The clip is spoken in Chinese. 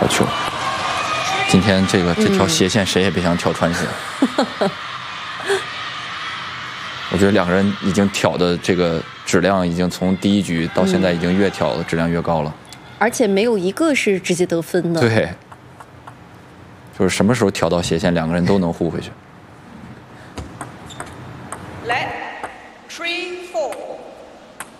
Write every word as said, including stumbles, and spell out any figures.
好球！今天这个这条斜线谁也别想挑穿行。嗯、我觉得两个人已经挑的这个质量已经从第一局到现在已经越挑的质量越高了。 而且没有一个是直接得分的。 对。就是什么时候挑到斜线，两个人都能护回去。